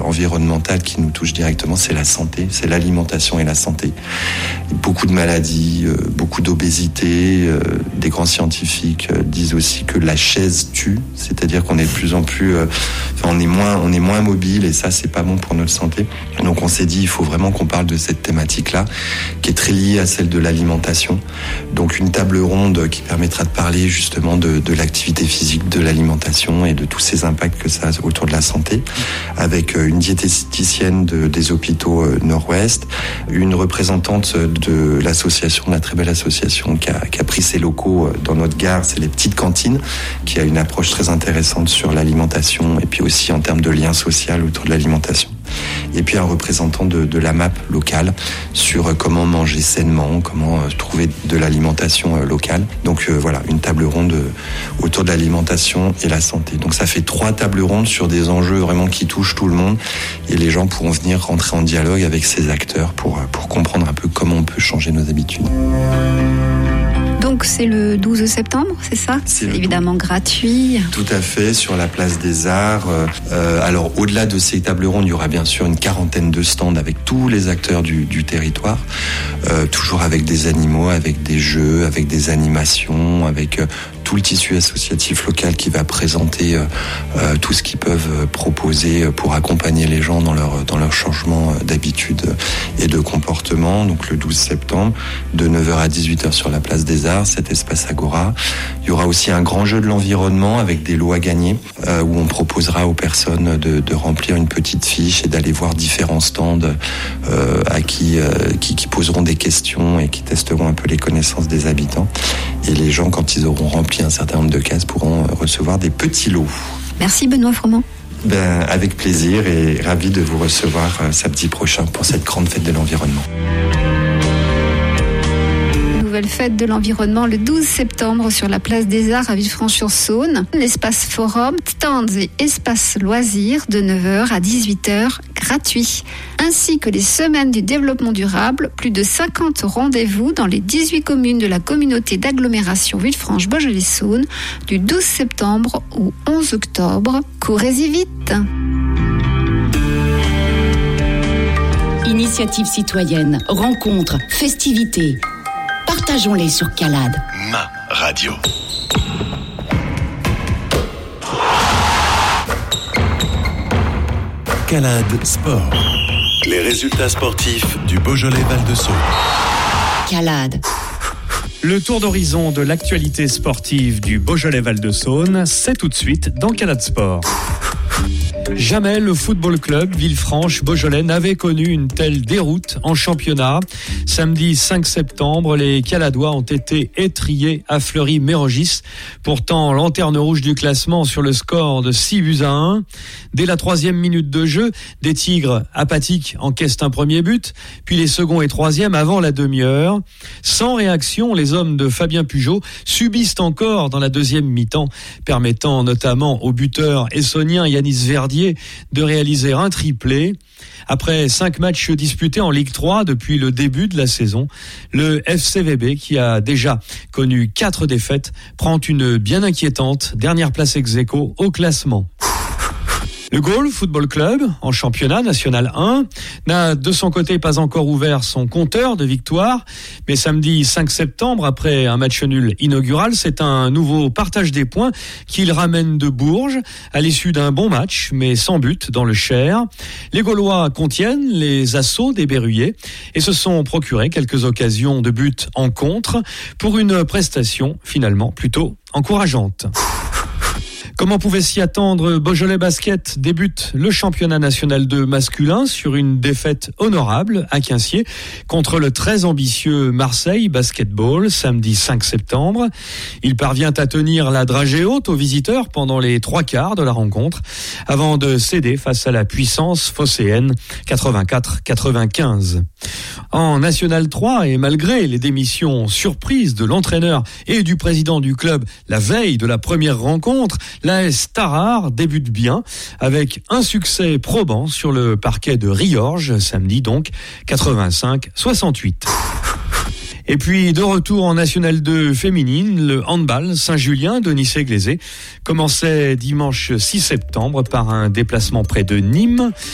environnementale qui nous touche directement, c'est la santé, c'est l'alimentation et la santé. Beaucoup de maladies, beaucoup d'obésité. Des grands scientifiques disent aussi que la chaise tue, c'est-à-dire qu'on est de plus en plus, on est moins mobile et ça c'est pas bon pour notre santé. Donc on s'est dit il faut vraiment qu'on parle de cette thématique-là, qui est très liée à celle de l'alimentation. Donc une table ronde qui permettra de parler justement de l'activité physique, de l'alimentation et de tous ces impacts que ça a autour de la santé, avec une diététicienne des hôpitaux Nord-Ouest, une représentante de l'association, de la très belle association qui a pris ses locaux dans notre gare, c'est les Petites Cantines, qui a une approche très intéressante sur l'alimentation et puis aussi en termes de lien social autour de l'alimentation. Et puis un représentant de la MAP locale sur comment manger sainement, comment trouver de l'alimentation locale. Donc voilà, une table ronde autour de l'alimentation et la santé. Donc ça fait 3 tables rondes sur des enjeux vraiment qui touchent tout le monde et les gens pourront venir rentrer en dialogue avec ces acteurs pour comprendre un peu comment on peut changer nos habitudes. Donc c'est le 12 septembre, c'est ça ? C'est évidemment gratuit. Tout à fait, sur la place des Arts. Alors au-delà de ces tables rondes, il y aura bien sûr une quarantaine de stands avec tous les acteurs du territoire, toujours avec des animaux, avec des jeux, avec des animations, avec tout le tissu associatif local qui va présenter tout ce qu'ils peuvent proposer pour accompagner les gens dans leur changement d'habitude et de comportement. Donc le 12 septembre, de 9h à 18h sur la place des Arts, cet espace Agora. Il y aura aussi un grand jeu de l'environnement avec des lots à gagner où on proposera aux personnes de remplir une petite fiche et d'aller voir différents stands à qui poseront des questions et qui testeront un peu les connaissances des habitants. Et les gens, quand ils auront rempli un certain nombre de cases, pourront recevoir des petits lots. Merci Benoît Froment. Avec plaisir et ravi de vous recevoir samedi prochain pour cette grande fête de l'environnement. Nouvelle fête de l'environnement le 12 septembre sur la place des Arts à Villefranche-sur-Saône. L'espace forum, stands et espace loisirs de 9h à 18h gratuits. Ainsi que les semaines du développement durable, plus de 50 rendez-vous dans les 18 communes de la communauté d'agglomération Villefranche-Beaujolais-Saône du 12 septembre au 11 octobre. Courez-y vite! Initiatives citoyennes, rencontres, festivités. Partageons-les sur Calade. Ma radio. Calade Sport. Les résultats sportifs du Beaujolais-Val-de-Saône. Calade. Le tour d'horizon de l'actualité sportive du Beaujolais-Val-de-Saône, c'est tout de suite dans Calade Sport. Jamais le football club Villefranche-Beaujolais n'avait connu une telle déroute en championnat. Samedi 5 septembre, les Caladois ont été étriés à Fleury-Mérogis. Pourtant, lanterne rouge du classement sur le score de 6-1. Dès la 3e minute de jeu, des Tigres apathiques encaissent un premier but, puis les seconds et troisièmes avant la demi-heure. Sans réaction, les hommes de Fabien Pujol subissent encore dans la deuxième mi-temps, permettant notamment au buteur essonien Yanis Verdier de réaliser un triplé. Après 5 matchs disputés en Ligue 3 depuis le début de la saison, le FCVB, qui a déjà connu 4 défaites, prend une bien inquiétante dernière place ex-aequo au classement. Le Gaulle Football Club, en championnat national 1, n'a de son côté pas encore ouvert son compteur de victoire, mais samedi 5 septembre, après un match nul inaugural, c'est un nouveau partage des points qu'il ramène de Bourges à l'issue d'un bon match, mais sans but dans le Cher. Les Gaulois contiennent les assauts des Berruyers et se sont procurés quelques occasions de but en contre pour une prestation finalement plutôt encourageante. Comme on pouvait s'y attendre, Beaujolais Basket débute le championnat national 2 masculin sur une défaite honorable à Quinciers contre le très ambitieux Marseille Basketball samedi 5 septembre. Il parvient à tenir la dragée haute aux visiteurs pendant les 3 quarts de la rencontre avant de céder face à la puissance phocéenne 84-95. En National 3 et malgré les démissions surprises de l'entraîneur et du président du club la veille de la première rencontre, l'AS Tarare débute bien avec un succès probant sur le parquet de Riorges, samedi donc, 85-68. Et puis, de retour en National 2 féminine, le handball Saint-Julien de Nice-Glazé commençait dimanche 6 septembre par un déplacement près de Nîmes.